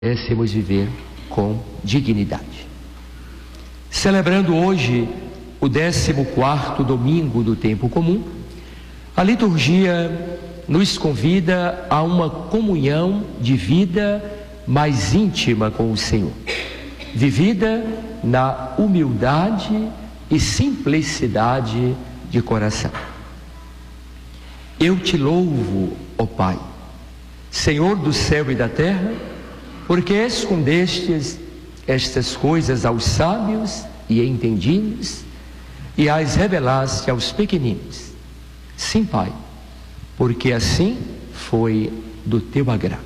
pudéssemos viver com dignidade. Celebrando hoje o 14º domingo do tempo comum, a liturgia nos convida a uma comunhão de vida mais íntima com o Senhor, vivida na humildade e simplicidade de coração. Eu te louvo, ó Pai, Senhor do céu e da terra, porque escondestes estas coisas aos sábios e entendidos e as revelaste aos pequeninos. Sim, Pai, porque assim foi do teu agrado.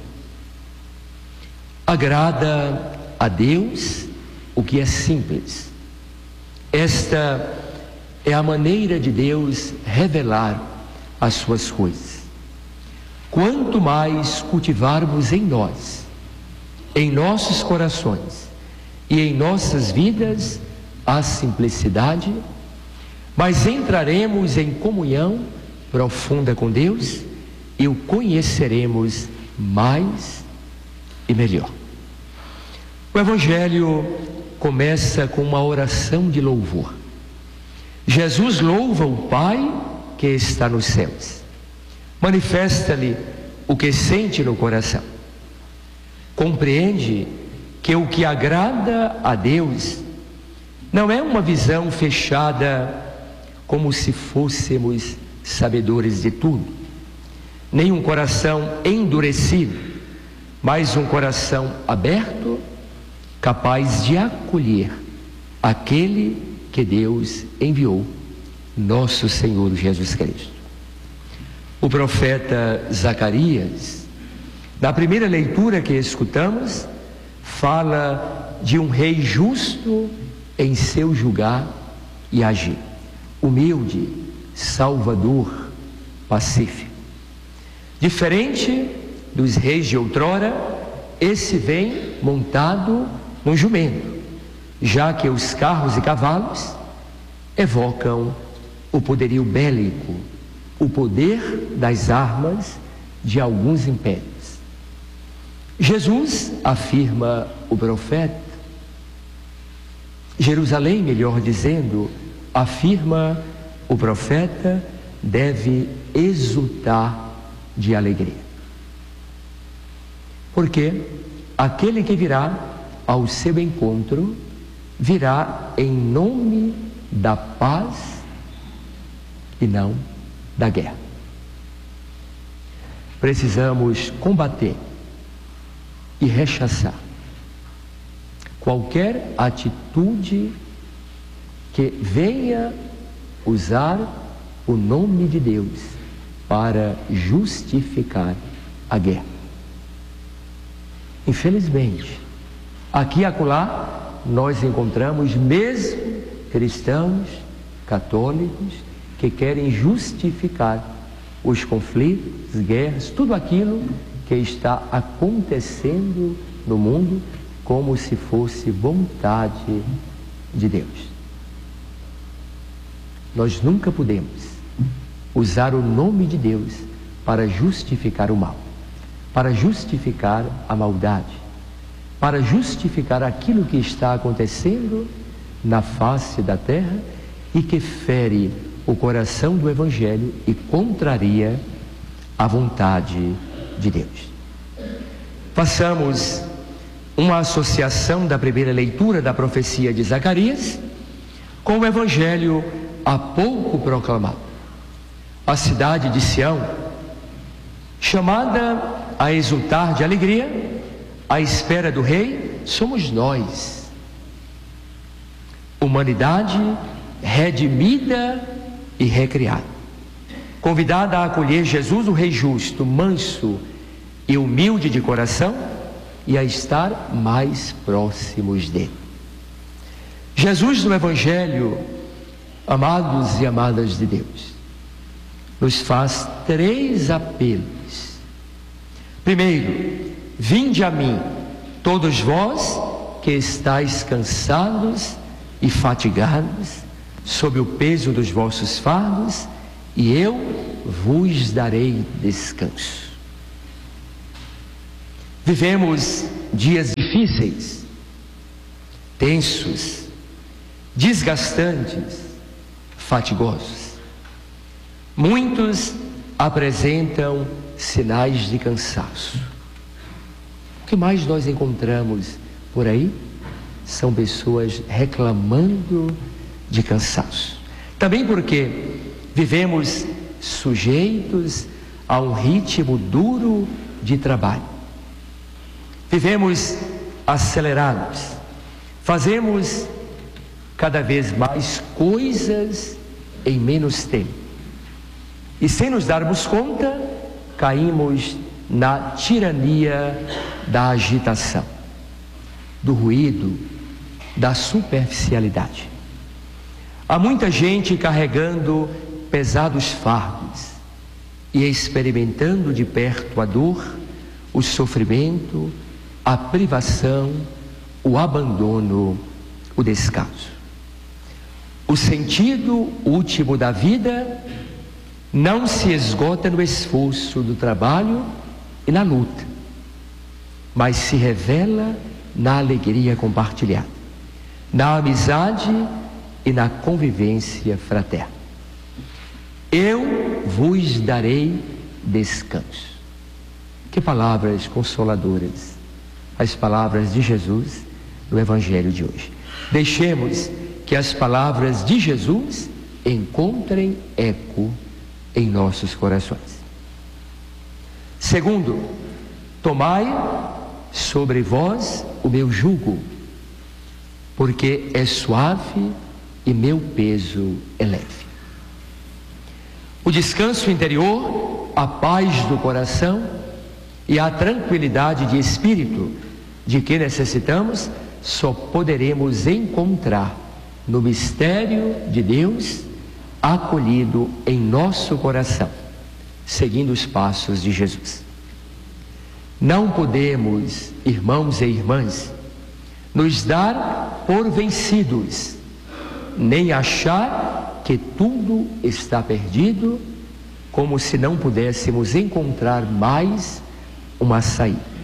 Agrada a Deus o que é simples. Esta é a maneira de Deus revelar as suas coisas. Quanto mais cultivarmos em nós, em nossos corações e em nossas vidas a simplicidade, mas entraremos em comunhão profunda com Deus e o conheceremos mais e melhor. O Evangelho começa com uma oração de louvor. Jesus louva o Pai que está nos céus. Manifesta-lhe o que sente no coração. Compreende que o que agrada a Deus não é uma visão fechada como se fôssemos sabedores de tudo, nem um coração endurecido, mas um coração aberto, capaz de acolher aquele que Deus enviou, nosso Senhor Jesus Cristo. O profeta Zacarias, na primeira leitura que escutamos, fala de um rei justo em seu julgar e agir, humilde, salvador, pacífico. Diferente dos reis de outrora, esse vem montado num jumento, já que os carros e cavalos evocam o poderio bélico, o poder das armas de alguns impérios. Jesus, afirma o profeta, Jerusalém, melhor dizendo, afirma o profeta, deve exultar de alegria. Porque aquele que virá ao seu encontro, virá em nome da paz e não da guerra. Precisamos combater e rechaçar qualquer atitude que venha usar o nome de Deus para justificar a guerra. Infelizmente, aqui e acolá, nós encontramos mesmo cristãos, católicos, que querem justificar os conflitos, guerras, tudo aquilo que está acontecendo no mundo como se fosse vontade de Deus. Nós nunca podemos usar o nome de Deus para justificar o mal, para justificar a maldade, para justificar aquilo que está acontecendo na face da terra e que fere o coração do Evangelho e contraria a vontade de Deus. Façamos uma associação da primeira leitura da profecia de Zacarias com o Evangelho há pouco proclamado. A cidade de Sião, chamada a exultar de alegria, à espera do Rei, somos nós. Humanidade redimida e recriada, convidada a acolher Jesus, o Rei justo, manso e humilde de coração, e a estar mais próximos dele. Jesus no Evangelho, amados e amadas de Deus, nos faz 3 apelos. Primeiro, vinde a mim, todos vós que estáis cansados e fatigados, sob o peso dos vossos fardos, e eu vos darei descanso. Vivemos dias difíceis, tensos, desgastantes, fatigosos. Muitos apresentam sinais de cansaço. O que mais nós encontramos por aí são pessoas reclamando de cansaço. Também porque vivemos sujeitos a um ritmo duro de trabalho. Vivemos acelerados, fazemos cada vez mais coisas em menos tempo. E sem nos darmos conta, caímos na tirania da agitação, do ruído, da superficialidade. Há muita gente carregando pesados fardos e experimentando de perto a dor, o sofrimento, a privação, o abandono, o descaso. O sentido último da vida não se esgota no esforço do trabalho e na luta, mas se revela na alegria compartilhada, na amizade e na convivência fraterna. Eu vos darei descanso. Que palavras consoladoras, as palavras de Jesus no Evangelho de hoje. Deixemos que as palavras de Jesus encontrem eco em nossos corações. Segundo, tomai sobre vós o meu jugo, porque é suave e meu peso é leve. O descanso interior, a paz do coração e a tranquilidade de espírito de que necessitamos, só poderemos encontrar no mistério de Deus acolhido em nosso coração, seguindo os passos de Jesus. Não podemos, irmãos e irmãs, nos dar por vencidos, nem achar que tudo está perdido, como se não pudéssemos encontrar mais uma saída.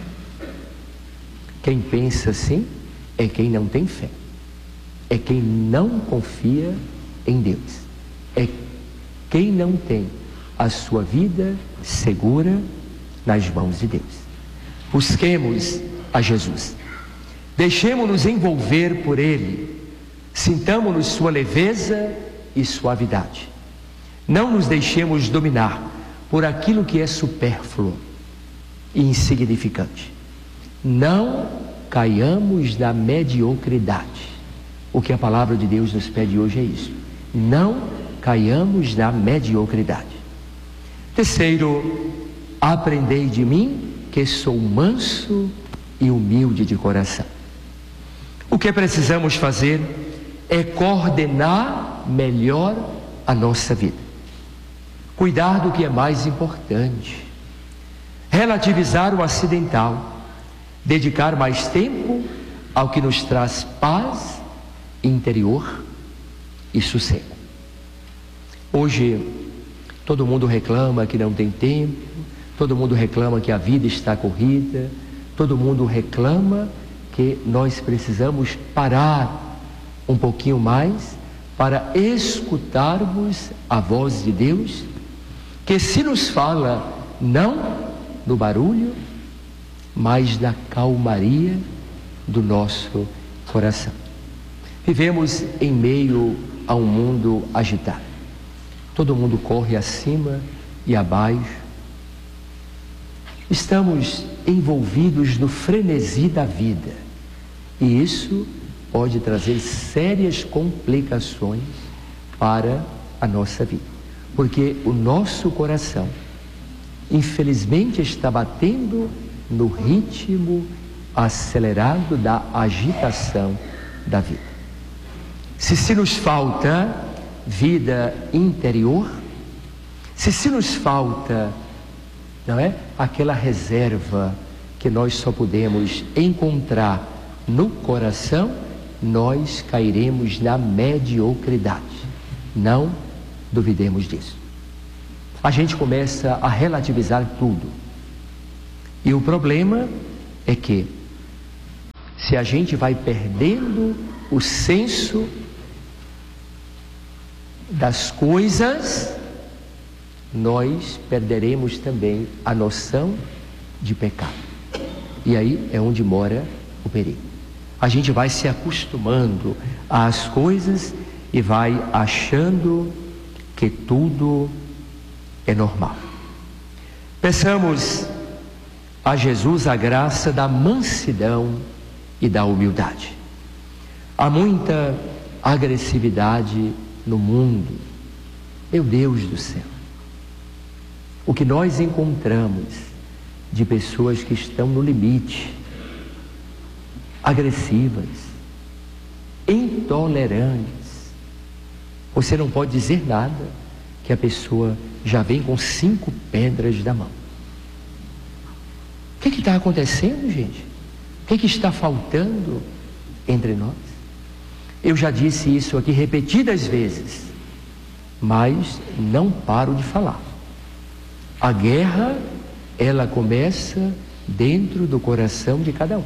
Quem pensa assim é quem não tem fé, é quem não confia em Deus, é quem não tem a sua vida segura nas mãos de Deus. Busquemos a Jesus, deixemos-nos envolver por Ele, sintamos-nos sua leveza e suavidade. Não nos deixemos dominar por aquilo que é supérfluo e insignificante. Não caiamos na mediocridade. O que a palavra de Deus nos pede hoje é isso. Não caiamos na mediocridade. Terceiro, aprendei de mim que sou manso e humilde de coração. O que precisamos fazer é coordenar melhor a nossa vida. Cuidar do que é mais importante. Relativizar o acidental. Dedicar mais tempo ao que nos traz paz interior e sossego. Hoje, todo mundo reclama que não tem tempo, todo mundo reclama que a vida está corrida, todo mundo reclama que nós precisamos parar um pouquinho mais para escutarmos a voz de Deus, que se nos fala não no barulho, mas na calmaria do nosso coração. Vivemos em meio a um mundo agitado. Todo mundo corre acima e abaixo. Estamos envolvidos no frenesi da vida. E isso pode trazer sérias complicações para a nossa vida. Porque o nosso coração, infelizmente, está batendo no ritmo acelerado da agitação da vida. Se nos falta vida interior, se nos falta, não é, aquela reserva que nós só podemos encontrar no coração, nós cairemos na mediocridade. Não duvidemos disso. A gente começa a relativizar tudo. E o problema é que se a gente vai perdendo o senso das coisas, nós perderemos também a noção de pecado. E aí é onde mora o perigo. A gente vai se acostumando às coisas e vai achando que tudo é normal. Peçamos a Jesus a graça da mansidão e da humildade. Há muita agressividade no mundo. Meu Deus do céu. O que nós encontramos de pessoas que estão no limite, agressivas, intolerantes. Você não pode dizer nada que a pessoa já vem com 5 pedras na mão. O que está acontecendo, gente? O que está faltando entre nós? Eu já disse isso aqui repetidas vezes, mas não paro de falar. A guerra, ela começa dentro do coração de cada um.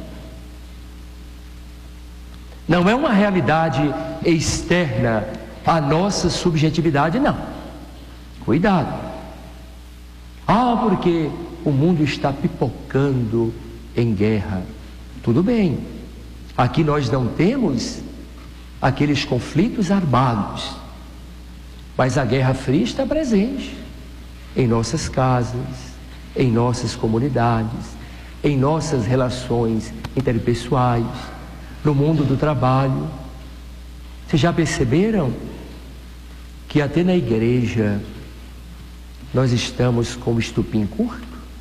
Não é uma realidade externa à nossa subjetividade, não. Cuidado. Porque o mundo está pipocando em guerra. Tudo bem. Aqui nós não temos aqueles conflitos armados, mas a Guerra Fria está presente em nossas casas, em nossas comunidades, em nossas relações interpessoais, no mundo do trabalho. Vocês já perceberam que até na igreja nós estamos com o estupim curto?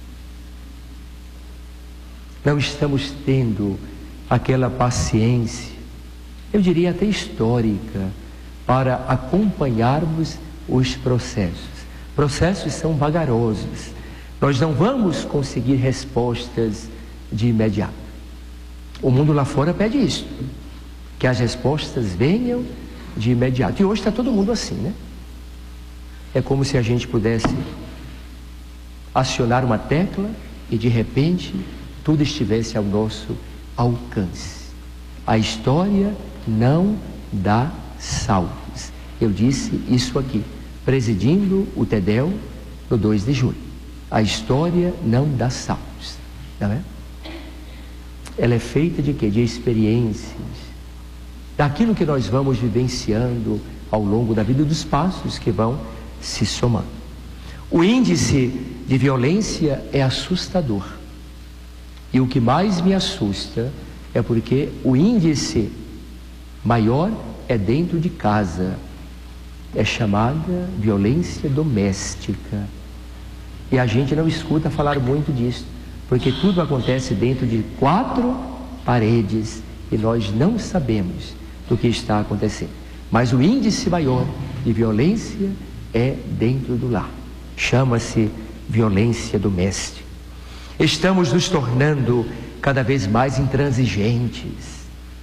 Não estamos tendo aquela paciência, eu diria até histórica, para acompanharmos os processos. Processos são vagarosos. Nós não vamos conseguir respostas de imediato. O mundo lá fora pede isso, que as respostas venham de imediato. E hoje está todo mundo assim, né? É como se a gente pudesse acionar uma tecla e de repente tudo estivesse ao nosso alcance. A história não dá saltos. Eu disse isso aqui, presidindo o Tedel no 2 de julho. A história não dá saltos, não é? Ela é feita de quê? De experiências, daquilo que nós vamos vivenciando ao longo da vida, dos passos que vão se somando. O índice de violência é assustador. E o que mais me assusta é porque o índice maior é dentro de casa. É chamada violência doméstica. E a gente não escuta falar muito disso, porque tudo acontece dentro de 4 paredes e nós não sabemos do que está acontecendo. Mas o índice maior de violência é dentro do lar. Chama-se violência doméstica. Estamos nos tornando cada vez mais intransigentes.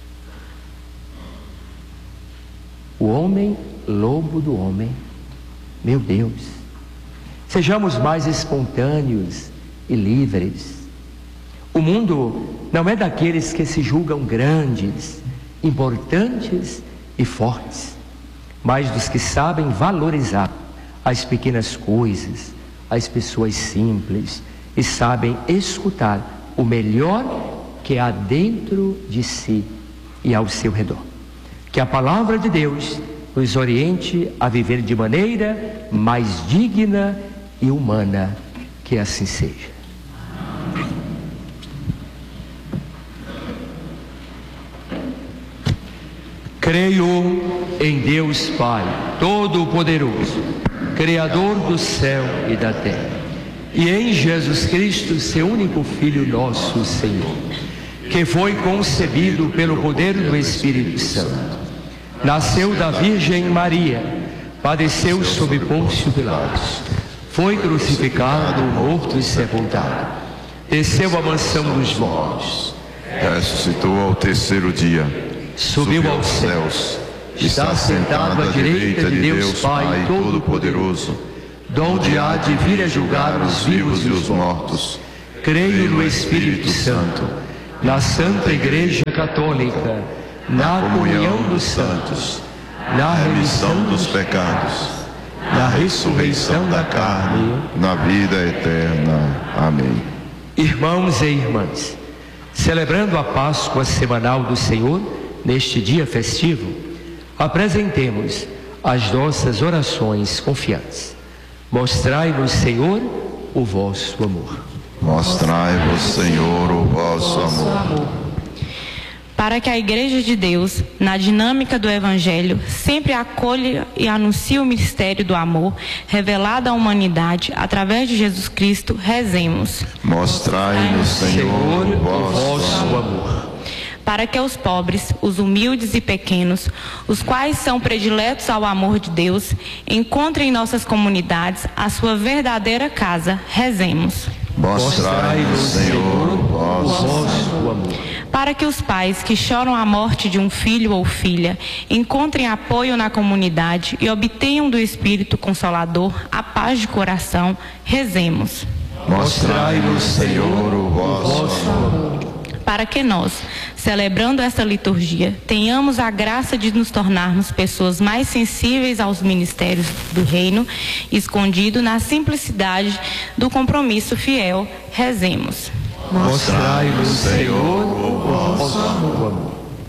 O homem, lobo do homem. Meu Deus. Sejamos mais espontâneos e livres. O mundo não é daqueles que se julgam grandes, importantes e fortes, mas dos que sabem valorizar as pequenas coisas, as pessoas simples, e sabem escutar o melhor que há dentro de si e ao seu redor. Que a palavra de Deus nos oriente a viver de maneira mais digna e humana, que assim seja. Creio em Deus Pai Todo-Poderoso, Criador do céu e da terra, e em Jesus Cristo, seu único Filho, nosso Senhor, que foi concebido pelo poder do Espírito Santo, nasceu da Virgem Maria, padeceu sob Pôncio Pilatos, foi crucificado, morto e sepultado, desceu à mansão dos mortos, ressuscitou ao 3º dia, subiu aos céus, está sentado à direita de Deus Pai Todo-Poderoso, donde há de vir a julgar os vivos e os mortos. Creio no Espírito Santo, na Santa Igreja Católica, na comunhão dos santos, na remissão dos pecados, na ressurreição da carne, na vida eterna. Amém. Irmãos e irmãs, celebrando a Páscoa semanal do Senhor, neste dia festivo, apresentemos as nossas orações confiantes. Mostrai-nos, Senhor, o vosso amor. Mostrai-vos, Senhor, o vosso amor. Para que a Igreja de Deus, na dinâmica do Evangelho, sempre acolha e anuncie o mistério do amor revelado à humanidade através de Jesus Cristo, rezemos. Mostrai-nos, Senhor, o vosso amor. Para que os pobres, os humildes e pequenos, os quais são prediletos ao amor de Deus, encontrem em nossas comunidades a sua verdadeira casa, rezemos. Mostrai-nos, Senhor, o vosso amor. Para que os pais que choram a morte de um filho ou filha encontrem apoio na comunidade e obtenham do Espírito Consolador a paz de coração, rezemos. Mostrai-nos, Senhor, o vosso amor. Para que nós, celebrando esta liturgia, tenhamos a graça de nos tornarmos pessoas mais sensíveis aos ministérios do reino, escondido na simplicidade do compromisso fiel, rezemos. Mostrai-nos, Senhor, o vosso amor.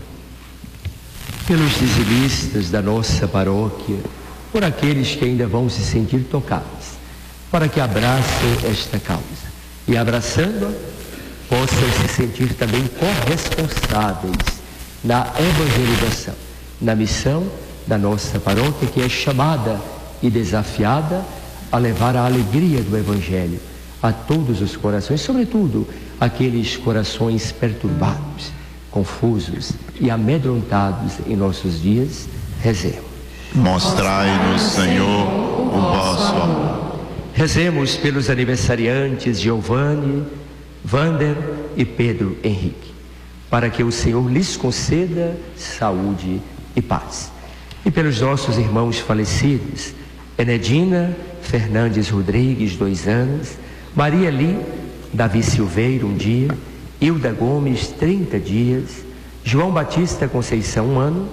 Pelos dizimistas da nossa paróquia, por aqueles que ainda vão se sentir tocados, para que abracem esta causa e, abraçando-a, possam se sentir também corresponsáveis na evangelização, na missão da nossa paróquia, que é chamada e desafiada a levar a alegria do Evangelho a todos os corações, sobretudo aqueles corações perturbados, confusos e amedrontados em nossos dias. Rezemos. Mostrai-nos, Senhor, o vosso amor. Rezemos pelos aniversariantes Giovanni, Vander e Pedro Henrique, para que o Senhor lhes conceda saúde e paz. E pelos nossos irmãos falecidos, Enedina Fernandes Rodrigues, 2 anos, Maria Li Davi Silveiro, 1 dia, Hilda Gomes, 30 dias, João Batista Conceição, 1 ano,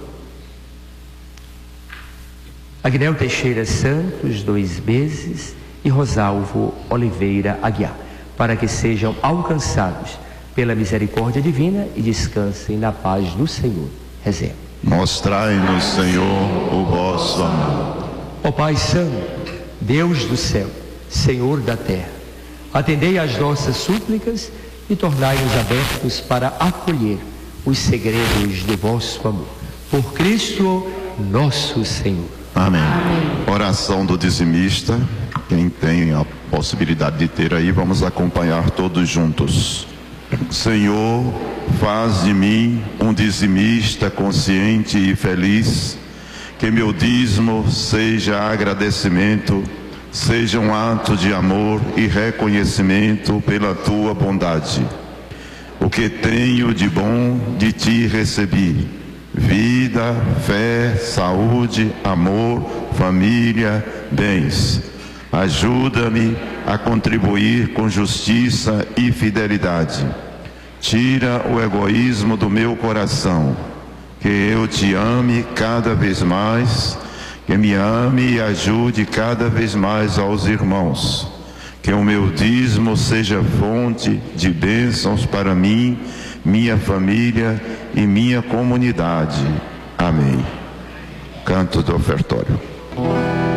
Agnel Teixeira Santos, 2 meses, e Rosalvo Oliveira Aguiar, para que sejam alcançados pela misericórdia divina e descansem na paz do Senhor. Rezemos. Mostrai-nos, Senhor, o vosso amor. Ó Pai Santo, Deus do céu, Senhor da terra, atendei às nossas súplicas e tornai-nos abertos para acolher os segredos do vosso amor. Por Cristo nosso Senhor. Amém. Oração do dizimista. Quem tem a possibilidade de ter aí, vamos acompanhar todos juntos. Senhor, faz de mim um dizimista consciente e feliz, que meu dízimo seja agradecimento, seja um ato de amor e reconhecimento pela tua bondade. O que tenho de bom de ti recebi: vida, fé, saúde, amor, família, bens. Ajuda-me a contribuir com justiça e fidelidade. Tira o egoísmo do meu coração, que eu te ame cada vez mais, que me ame e ajude cada vez mais aos irmãos. Que o meu dízimo seja fonte de bênçãos para mim, minha família e minha comunidade. Amém. Canto do ofertório.